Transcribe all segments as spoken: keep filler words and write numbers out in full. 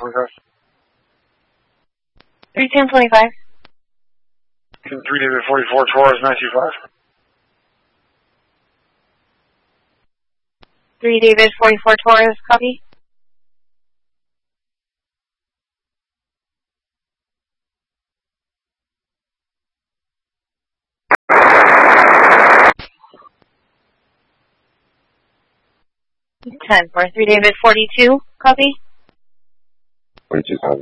forty-five. three ten twenty-five. three David forty-four, Taurus nine two five. three David forty-four, Taurus, copy. ten for three David forty-two, copy. forty-two, copy.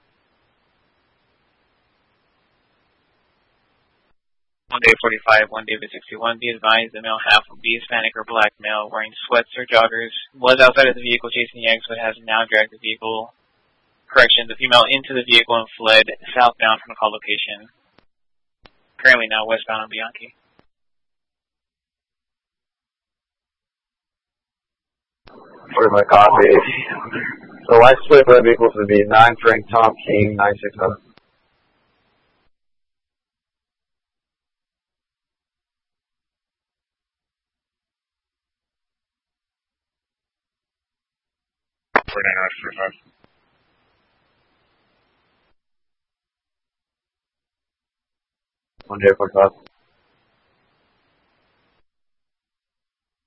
one David forty-five, one David sixty-one, be advised the male half will be Hispanic or black male wearing sweats or joggers, was outside of the vehicle chasing the eggs but has now dragged the vehicle, correction, the female into the vehicle and fled southbound from the call location. Currently now westbound on Bianchi. For my copy. So light split red vehicles would be nine Frank Tom King nine six seven. forty-nine nine forty-five. one J forty-five.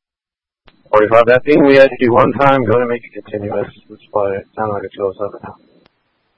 forty-five, that thing we had to do one time, go to make it continuous. That's why it sounded like a two oh seven now.